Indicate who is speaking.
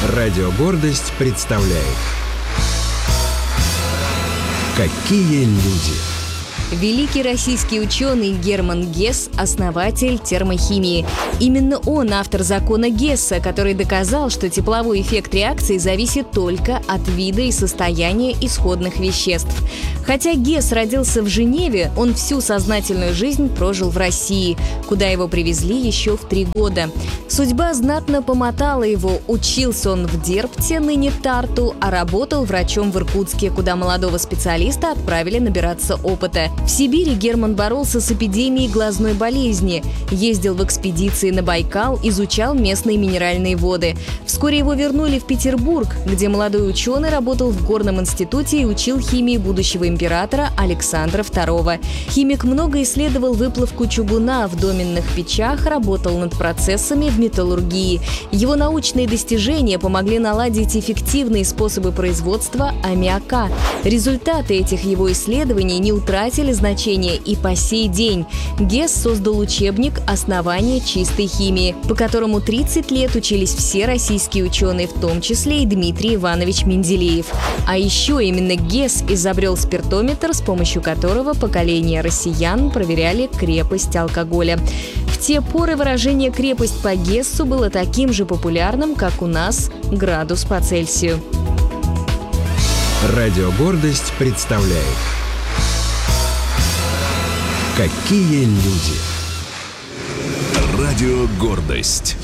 Speaker 1: Радио «Гордость» представляет. Какие люди!
Speaker 2: Великий российский ученый Герман Гесс – основатель термохимии. Именно он автор закона Гесса, который доказал, что тепловой эффект реакции зависит только от вида и состояния исходных веществ. Хотя Гесс родился в Женеве, он всю сознательную жизнь прожил в России, куда его привезли еще в 3 года. Судьба знатно помотала его. Учился он в Дербте, ныне Тарту, а работал врачом в Иркутске, куда молодого специалиста отправили набираться опыта. В Сибири Герман боролся с эпидемией глазной болезни, ездил в экспедиции на Байкал, изучал местные минеральные воды. Вскоре его вернули в Петербург, где молодой ученый работал в горном институте и учил химии будущего императора Александра II. Химик много исследовал выплавку чугуна в доменных печах, работал над процессами в металлургии. Его научные достижения помогли наладить эффективные способы производства аммиака. Результаты этих его исследований не утратили значения и по сей день. Гесс создал учебник «Основания чистой химии», по которому 30 лет учились все российские ученые, в том числе и Дмитрий Иванович Менделеев. А еще именно Гесс изобрел спиртометр, с помощью которого поколения россиян проверяли крепость алкоголя. В те поры выражение «крепость по Гессу» было таким же популярным, как у нас градус по Цельсию.
Speaker 1: Радио «Гордость» представляет. Какие люди!
Speaker 3: Радио «Гордость».